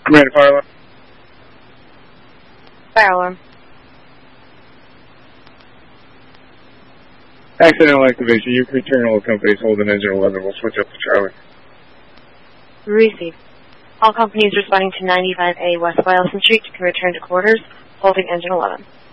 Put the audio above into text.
Commander, fire alarm. Fire alarm. Accidental activation. You can return all companies holding engine 11. We'll switch up to Charlie. Receive. All companies responding to 95A West Boylston Street can return to quarters, holding engine 11.